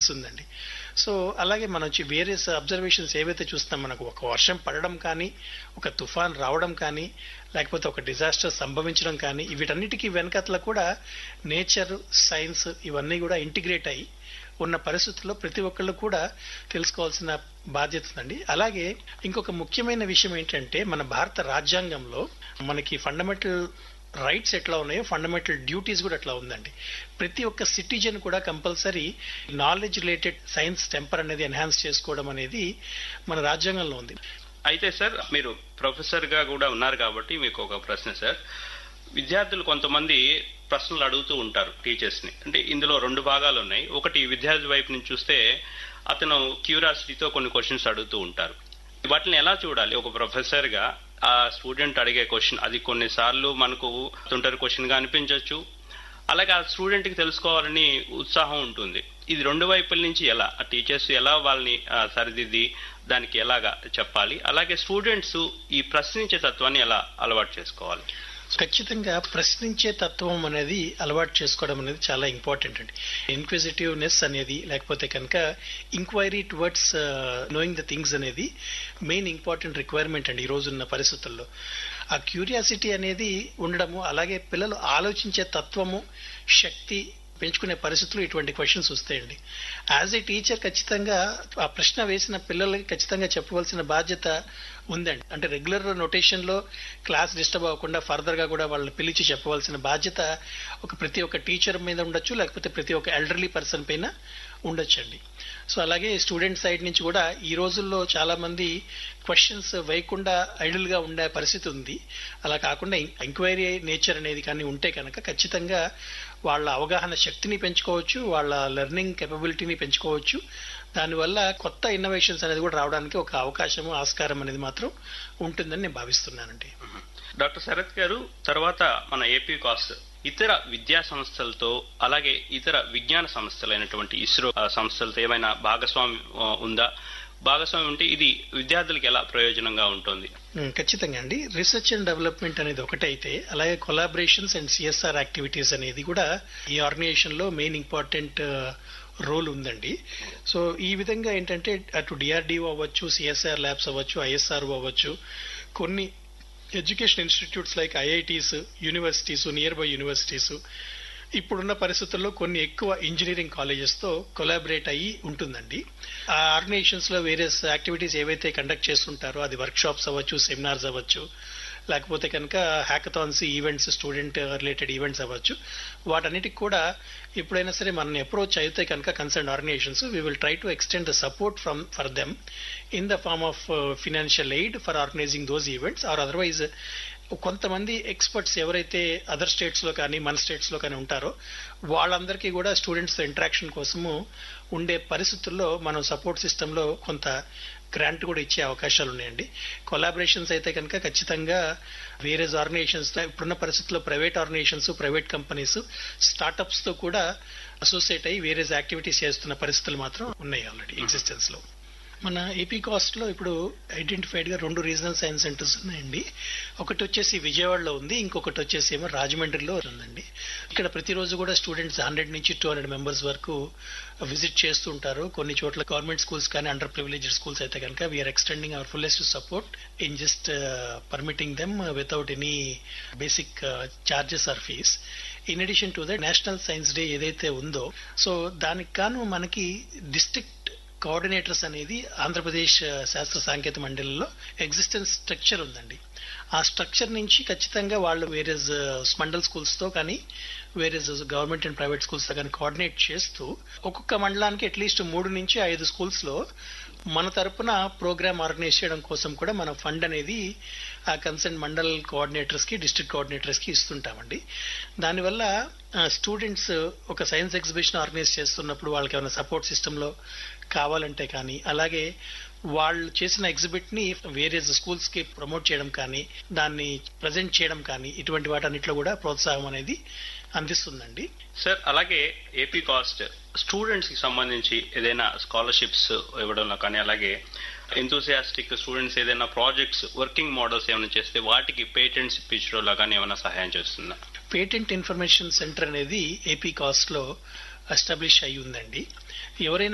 ఉందండి. సో అలాగే మనం వేరియస్ అబ్జర్వేషన్స్ ఏవైతే చూస్తున్నాం, మనకు ఒక వర్షం పడడం కానీ, ఒక తుఫాన్ రావడం కానీ, లేకపోతే ఒక డిజాస్టర్ సంభవించడం కానీ, వీటన్నిటికీ వెనకట్ల కూడా నేచర్, సైన్స్ ఇవన్నీ కూడా ఇంటిగ్రేట్ అయ్యి ఉన్న పరిస్థితుల్లో ప్రతి ఒక్కళ్ళు కూడా తెలుసుకోవాల్సిన బాధ్యత ఉందండి. అలాగే ఇంకొక ముఖ్యమైన విషయం ఏంటంటే, మన భారత రాజ్యాంగంలో మనకి ఫండమెంటల్ రైట్స్ ఎట్లా ఉన్నాయో ఫండమెంటల్ డ్యూటీస్ కూడా అట్లా ఉందండి. ప్రతి ఒక్క సిటిజన్ కూడా compulsory knowledge related science temper అనేది ఎన్హాన్స్ చేసుకోవడం అనేది మన రాజ్యాంగంలో ఉంది. అయితే సార్, మీరు ప్రొఫెసర్ గా కూడా ఉన్నారు కాబట్టి మీకు ఒక ప్రశ్న సార్. విద్యార్థులు కొంతమంది ప్రశ్నలు అడుగుతూ ఉంటారు టీచర్స్ ని. అంటే ఇందులో రెండు భాగాలు ఉన్నాయి. ఒకటి, విద్యార్థి వైపు నుంచి చూస్తే అతను క్యూరియాసిటీతో కొన్ని క్వశ్చన్స్ అడుగుతూ ఉంటారు. వాటిని ఎలా చూడాలి? ఒక ప్రొఫెసర్ గా ఆ స్టూడెంట్ అడిగే క్వశ్చన్ అది కొన్నిసార్లు మనకు తుంటరి క్వశ్చన్ గా అనిపించవచ్చు, అలాగే ఆ స్టూడెంట్ కి తెలుసుకోవాలని ఉత్సాహం ఉంటుంది. ఇది రెండు వైపుల నుంచి ఎలా టీచర్స్ ఎలా వాళ్ళని సరిదిద్ది దానికి ఎలాగా చెప్పాలి, అలాగే స్టూడెంట్స్ ఈ ప్రశ్నించే తత్వాన్ని ఎలా అలవాటు చేసుకోవాలి? ఖచ్చితంగా ప్రశ్నించే తత్వం అనేది అలవాటు చేసుకోవడం అనేది చాలా ఇంపార్టెంట్ అండి. ఇన్క్విజిటివ్నెస్ అనేది, లేకపోతే కనుక enquiry towards knowing the things అనేది మెయిన్ ఇంపార్టెంట్ రిక్వైర్మెంట్ అండి ఈ రోజున్న పరిస్థితుల్లో. ఆ క్యూరియాసిటీ అనేది ఉండడము, అలాగే పిల్లలు ఆలోచించే తత్వము, శక్తి పెంచుకునే పరిస్థితులు ఇటువంటి క్వశ్చన్స్ వస్తాయండి. యాజ్ ఏ టీచర్ ఖచ్చితంగా ఆ ప్రశ్న వేసిన పిల్లలకి ఖచ్చితంగా చెప్పవలసిన బాధ్యత ఉందండి. అంటే రెగ్యులర్ నోటేషన్ లో క్లాస్ డిస్టర్బ్ అవ్వకుండా ఫర్దర్ గా కూడా వాళ్ళని పిలిచి చెప్పవలసిన బాధ్యత ప్రతి ఒక్క టీచర్ మీద ఉండొచ్చు, లేకపోతే ప్రతి ఒక్క ఎల్డర్లీ పర్సన్ పైన ఉండొచ్చండి. సో అలాగే స్టూడెంట్ సైడ్ నుంచి కూడా ఈ రోజుల్లో చాలా మంది క్వశ్చన్స్ వేయకుండా ఐడిల్ గా ఉండే పరిస్థితి ఉంది. అలా కాకుండా ఎంక్వైరీ నేచర్ అనేది కానీ ఉంటే కనుక ఖచ్చితంగా వాళ్ళ అవగాహన శక్తిని పెంచుకోవచ్చు, వాళ్ళ లెర్నింగ్ కెపబిలిటీని పెంచుకోవచ్చు. దానివల్ల కొత్త ఇన్నోవేషన్స్ అనేది కూడా రావడానికి ఒక అవకాశము, ఆస్కారం అనేది మాత్రం ఉంటుందని నేను భావిస్తున్నానండి. డాక్టర్ శరత్ గారు, తర్వాత మన ఏపీ కాస్ట్ ఇతర విద్యా సంస్థలతో, అలాగే ఇతర విజ్ఞాన సంస్థలైనటువంటి ఇస్రో సంస్థలతో ఏమైనా భాగస్వామ్యం ఉందా? భాగస్వామ్యం ఉంటే ఇది విద్యార్థులకు ఎలా ప్రయోజనంగా ఉంటుంది? ఖచ్చితంగా అండి. రీసెర్చ్ అండ్ డెవలప్మెంట్ అనేది ఒకటైతే, అలాగే కొలాబరేషన్స్ అండ్ సిఎస్ఆర్ యాక్టివిటీస్ అనేది కూడా ఈ ఆర్గనైజేషన్ లో మెయిన్ ఇంపార్టెంట్ రోల్ ఉందండి. సో ఈ విధంగా ఏంటంటే అటు డిఆర్డిఓ అవ్వచ్చు, సిఎస్ఆర్ ల్యాబ్స్ అవ్వచ్చు, ఐఎస్ఆర్ఓ అవ్వచ్చు, కొన్ని education institutes like IITs, universities, near by universities, ఇప్పుడున్న పరిస్థితుల్లో కొన్ని ఎక్కువ ఇంజనీరింగ్ కాలేజెస్ తో కొలాబరేట్ అయ్యి ఉంటుందండి. ఆ ఆర్గనైజేషన్స్ లో వేరియస్ యాక్టివిటీస్ ఏవైతే కండక్ట్ చేస్తుంటారో, అది వర్క్ షాప్స్ అవ్వచ్చు, సెమినార్స్ అవ్వచ్చు, లేకపోతే కనుక hackathons events, student related events అవ్వచ్చు, వాటన్నిటికి కూడా ఎప్పుడైనా సరే మనల్ని అప్రోచ్ అయితే కనుక concern organisations, we will try to extend the support for them in the form of financial aid for organising those events. Or otherwise కొంతమంది ఎక్స్పర్ట్స్ ఎవరైతే అదర్ స్టేట్స్ లో కానీ మన స్టేట్స్ లో కానీ ఉంటారో వాళ్ళందరికీ కూడా స్టూడెంట్స్ ఇంటరాక్షన్ కోసము ఉండే పరిస్థితుల్లో మనం సపోర్ట్ సిస్టమ్ లో కొంత గ్రాంట్ కూడా ఇచ్చే అవకాశాలు ఉన్నాయండి. కొలాబరేషన్స్ అయితే కనుక ఖచ్చితంగా వేరే ఆర్గనైజేషన్స్, ఇప్పుడున్న పరిస్థితుల్లో private organisations, private companies, startups తో కూడా అసోసియేట్ అయ్యి వేరే యాక్టివిటీస్ చేస్తున్న పరిస్థితులు మాత్రం ఉన్నాయి ఆల్రెడీ ఎగ్జిస్టెన్స్ లో. మన ఏపీ కాస్ట్ లో ఇప్పుడు ఐడెంటిఫైడ్ గా 2 రీజనల్ సైన్స్ సెంటర్స్ ఉన్నాయండి. ఒకటి వచ్చేసి విజయవాడలో ఉంది, ఇంకొకటి వచ్చేసి ఏమో రాజమండ్రిలో ఉందండి. ఇక్కడ ప్రతిరోజు కూడా స్టూడెంట్స్ 100 నుంచి 200 మెంబర్స్ వరకు విజిట్ చేస్తుంటారు. కొన్ని చోట్ల గవర్నమెంట్ స్కూల్స్ కానీ అండర్ ప్రివిలేజ్డ్ స్కూల్స్ అయితే కనుక we are extending hour fullest support in just permitting them without any basic charges are fees. In addition to the national science day ఏదైతే ఉందో, సో దానికి గాను మనకి డిస్ట్రిక్ట్ కోఆర్డినేటర్స్ అనేది ఆంధ్రప్రదేశ్ శాస్త్ర సాంకేతిక మండలిలో ఎగ్జిస్టెన్స్ స్ట్రక్చర్ ఉందండి. ఆ స్ట్రక్చర్ నుంచి ఖచ్చితంగా వాళ్ళు వేరియస్ మండల్ స్కూల్స్ తో కానీ various government and private schools తో కానీ కోఆర్డినేట్ చేస్తూ ఒక్కొక్క మండలానికి అట్లీస్ట్ 3 నుంచి 5 స్కూల్స్ లో మన తరపున ప్రోగ్రామ్ ఆర్గనైజ్ చేయడం కోసం కూడా మనం ఫండ్ అనేది ఆ కన్సర్న్ మండల్ కోఆర్డినేటర్స్ కి, డిస్ట్రిక్ట్ కోఆర్డినేటర్స్ కి ఇస్తుంటామండి. దానివల్ల స్టూడెంట్స్ ఒక సైన్స్ ఎగ్జిబిషన్ ఆర్గనైజ్ చేస్తున్నప్పుడు వాళ్ళకి ఏమైనా సపోర్ట్ సిస్టమ్ లో కావాలంటే కానీ, అలాగే వాళ్ళు చేసిన ఎగ్జిబిట్ ని వేరియస్ స్కూల్స్ కి ప్రమోట్ చేయడం కానీ, దాన్ని ప్రజెంట్ చేయడం కానీ, ఇటువంటి వాటన్నిటిలో కూడా ప్రోత్సాహం అనేది అందిస్తుందండి. సార్, అలాగే ఏపీ కాస్ట్ స్టూడెంట్స్ కి సంబంధించి ఏదైనా స్కాలర్షిప్స్ ఇవ్వడంలో కానీ, అలాగే ఎంతూసియాస్టిక్ స్టూడెంట్స్ ఏదైనా ప్రాజెక్ట్స్, వర్కింగ్ మోడల్స్ ఏమైనా చేస్తే వాటికి పేటెంట్స్ ఇప్పించడంలో కానీ ఏమైనా సహాయం చేస్తుందా? పేటెంట్ ఇన్ఫర్మేషన్ సెంటర్ అనేది ఏపీ కాస్ట్ లో ఎస్టాబ్లిష్ అయి ఉందండి. ఎవరైనా